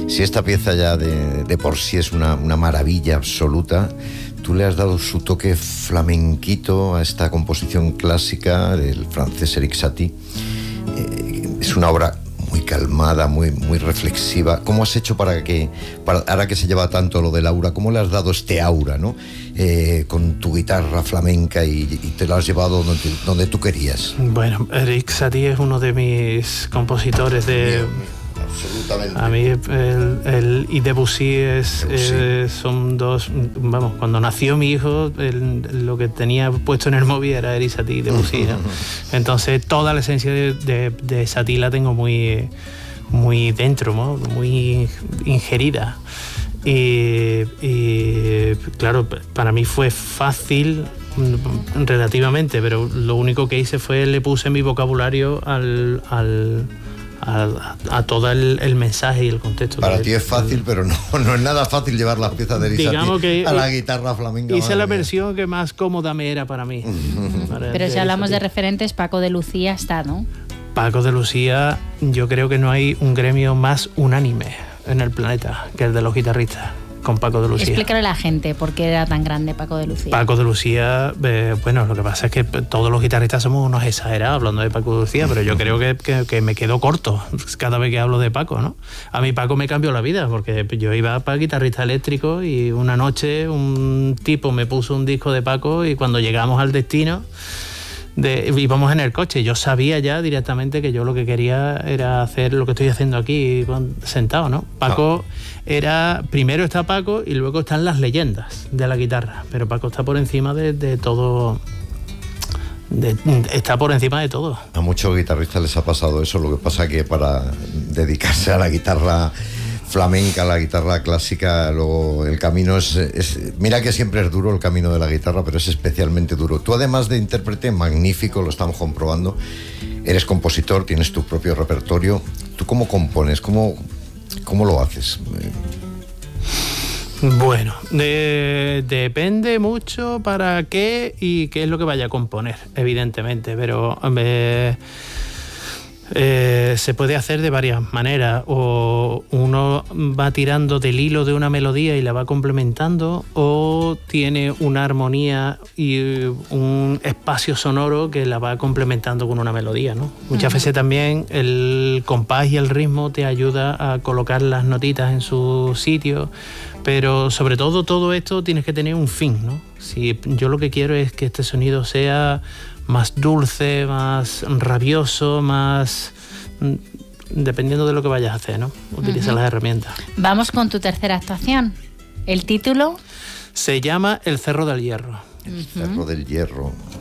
Si esta pieza ya de por sí es una maravilla absoluta, tú le has dado su toque flamenquito a esta composición clásica del francés Erik Satie. Es una obra muy calmada, muy reflexiva. ¿Cómo has hecho para ahora que se lleva tanto lo del aura, cómo le has dado este aura, ¿no? Con tu guitarra flamenca y te lo has llevado donde tú querías? Bueno, Erik Satie es uno de mis compositores de... Absolutamente. A mí él y Debussy son dos... Vamos, cuando nació mi hijo, lo que tenía puesto en el móvil era Erik Satie y Debussy, ¿no? Entonces toda la esencia de Satie la tengo muy dentro, ¿no? Muy ingerida. Y claro, para mí fue fácil relativamente, pero lo único que hice fue le puse mi vocabulario a todo el mensaje y el contexto. Para ti es fácil, pero no es nada fácil llevar las piezas de Erik Satie a la guitarra flamenca. Hice la versión que más cómoda me era para mí. Pero si hablamos de referentes, Paco de Lucía está, ¿no? Paco de Lucía, yo creo que no hay un gremio más unánime en el planeta que el de los guitarristas. Con Paco de Lucía. Explícale a la gente por qué era tan grande Paco de Lucía. Paco de Lucía, bueno, lo que pasa es que todos los guitarristas somos unos exagerados hablando de Paco de Lucía, pero yo creo que me quedo corto cada vez que hablo de Paco, ¿no? A mí Paco me cambió la vida, porque yo iba para guitarrista eléctrico y una noche un tipo me puso un disco de Paco y cuando llegamos al destino íbamos en el coche. Yo sabía ya directamente que yo lo que quería era hacer lo que estoy haciendo aquí sentado, ¿no? Paco primero está Paco y luego están las leyendas de la guitarra, pero Paco está por encima de todo. Está por encima de todo. A muchos guitarristas les ha pasado eso, lo que pasa que para dedicarse a la guitarra flamenca, la guitarra clásica, luego el camino mira que siempre es duro el camino de la guitarra, pero es especialmente duro. Tú, además de intérprete, magnífico, lo estamos comprobando, eres compositor, tienes tu propio repertorio. ¿Tú cómo compones? ¿Cómo lo haces? Bueno, depende mucho para qué y qué es lo que vaya a componer, evidentemente, pero se puede hacer de varias maneras. O uno va tirando del hilo de una melodía y la va complementando, o tiene una armonía y un espacio sonoro que la va complementando con una melodía, ¿no? Muchas veces también el compás y el ritmo te ayuda a colocar las notitas en su sitio, pero sobre todo esto tienes que tener un fin, ¿no? Si yo lo que quiero es que este sonido sea más dulce, más rabioso, más... dependiendo de lo que vayas a hacer, ¿no? Utiliza las herramientas. Vamos con tu tercera actuación. ¿El título? Se llama El Cerro del Hierro. El Cerro del Hierro.